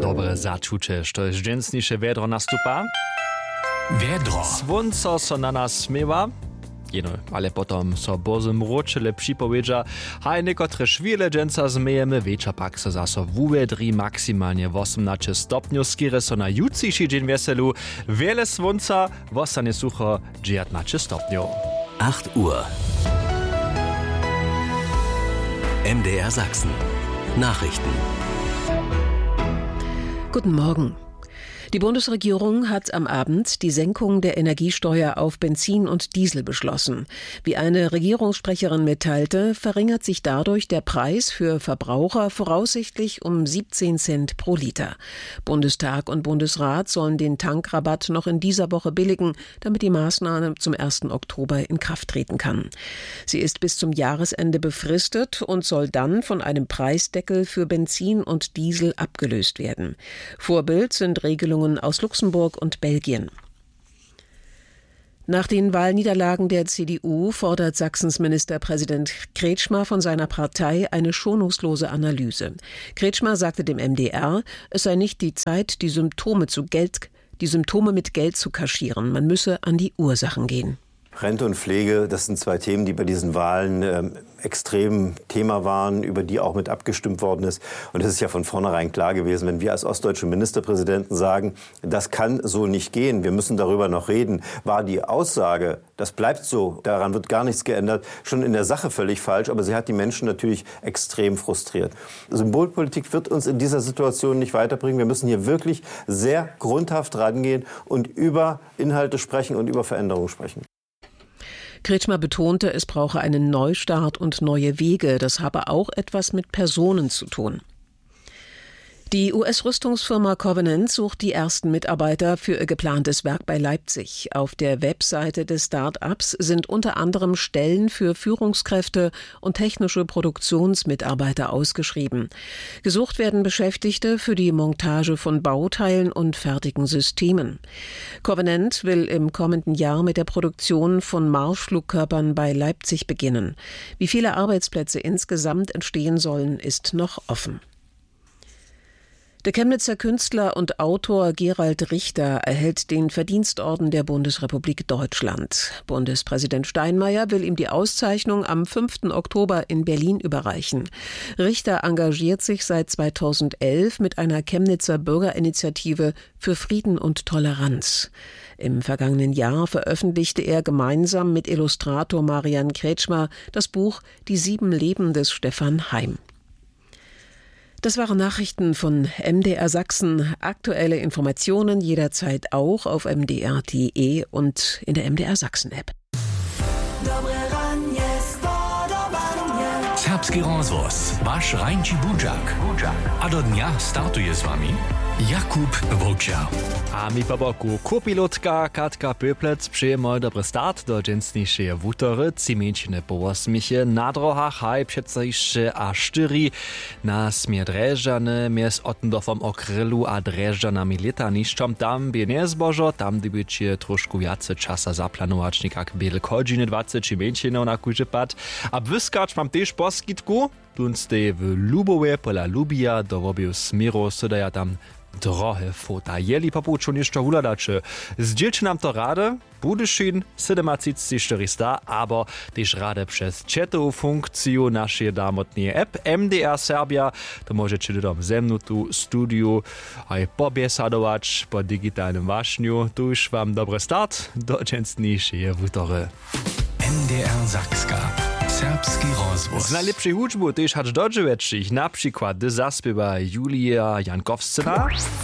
Dobre začucie, što je dženstnejšie vedro nastupa. Vedro. Słonco so na nas smiewa. Ale potom so bozy mročele připowiedza, haj nekotre chwile dżęca zmejemy, wiecza pak so zaso wuwiedri maksymalnie 18 stopniu, skire so na jutrzejszy dzień weselu, wiele słońca, wostanie sucho 19 stopniu. 8 Uhr. MDR Sachsen. Nachrichten. Guten Morgen. Die Bundesregierung hat am Abend die Senkung der Energiesteuer auf Benzin und Diesel beschlossen. Wie eine Regierungssprecherin mitteilte, verringert sich dadurch der Preis für Verbraucher voraussichtlich um 17 Cent pro Liter. Bundestag und Bundesrat sollen den Tankrabatt noch in dieser Woche billigen, damit die Maßnahme zum 1. Oktober in Kraft treten kann. Sie ist bis zum Jahresende befristet und soll dann von einem Preisdeckel für Benzin und Diesel abgelöst werden. Vorbild sind Regelungen aus Luxemburg und Belgien. Nach den Wahlniederlagen der CDU fordert Sachsens Ministerpräsident Kretschmer von seiner Partei eine schonungslose Analyse. Kretschmer sagte dem MDR, es sei nicht die Zeit, die Symptome mit Geld zu kaschieren. Man müsse an die Ursachen gehen. Rente und Pflege, das sind zwei Themen, die bei diesen Wahlen extrem Thema waren, über die auch mit abgestimmt worden ist. Und es ist ja von vornherein klar gewesen, wenn wir als ostdeutsche Ministerpräsidenten sagen, das kann so nicht gehen, wir müssen darüber noch reden, war die Aussage, das bleibt so, daran wird gar nichts geändert, schon in der Sache völlig falsch, aber sie hat die Menschen natürlich extrem frustriert. Symbolpolitik wird uns in dieser Situation nicht weiterbringen. Wir müssen hier wirklich sehr grundhaft rangehen und über Inhalte sprechen und über Veränderungen sprechen. Kretschmer betonte, es brauche einen Neustart und neue Wege. Das habe auch etwas mit Personen zu tun. Die US-Rüstungsfirma Covenant sucht die ersten Mitarbeiter für ihr geplantes Werk bei Leipzig. Auf der Webseite des Start-ups sind unter anderem Stellen für Führungskräfte und technische Produktionsmitarbeiter ausgeschrieben. Gesucht werden Beschäftigte für die Montage von Bauteilen und fertigen Systemen. Covenant will im kommenden Jahr mit der Produktion von Marschflugkörpern bei Leipzig beginnen. Wie viele Arbeitsplätze insgesamt entstehen sollen, ist noch offen. Der Chemnitzer Künstler und Autor Gerald Richter erhält den Verdienstorden der Bundesrepublik Deutschland. Bundespräsident Steinmeier will ihm die Auszeichnung am 5. Oktober in Berlin überreichen. Richter engagiert sich seit 2011 mit einer Chemnitzer Bürgerinitiative für Frieden und Toleranz. Im vergangenen Jahr veröffentlichte er gemeinsam mit Illustrator Marian Kretschmer das Buch Die 7 Leben des Stefan Heym. Das waren Nachrichten von MDR Sachsen. Aktuelle Informationen jederzeit auch auf mdr.de und in der MDR Sachsen App. Serbski rozvoz, vaš Rajnči Budžak. A do dňa startuje s vami Jakub Vlča. A mi po boku kopilotka Katka Pöplec przyjemny dobry start do dżęsniejszej wutory, cimenčine po 8 na drohach, haj przedstawisze a 4 na smie Dreżane, mies Ottendorfom okrylu a Dreżanami letaniszczom, tam by nie zbożo, tam dybycie troszkę jace czasa zaplanować, jak biele godziny 20 cimenčino na kujże pad. A wyskacz mam też poskitku, tunste w Lubowie pola Lubija do wobiu smiru, sodaja tam drohe fota. Jeli popuču ništo huladače. Zdjelči nam to rade, Budyšin 77 aber też rade przez czetovú funkciju naszej damotnej app MDR Serbia. To możecie dodom ze mną tu studiu aj pobiesadować po digitalnym wašniu. Tu już wam dobry start do dżęsniejszej wutory. MDR Sakska. Serbski rozvoz. Z najlepszej hudžbu też hacz dodżeweczich, na przykład zaspiewa Julia Jankowska.